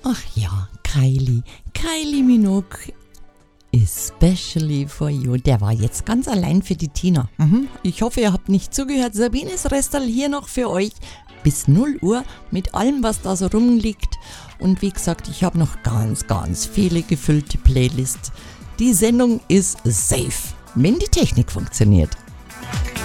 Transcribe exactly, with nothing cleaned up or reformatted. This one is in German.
Ach ja, Kylie, Kylie Minogue, especially for you. Der war jetzt ganz allein für die Tina. Mhm. Ich hoffe, ihr habt nicht zugehört. Sabines Restal hier noch für euch bis null Uhr mit allem, was da so rumliegt. Und wie gesagt, ich habe noch ganz, ganz viele gefüllte Playlists. Die Sendung ist safe, wenn die Technik funktioniert.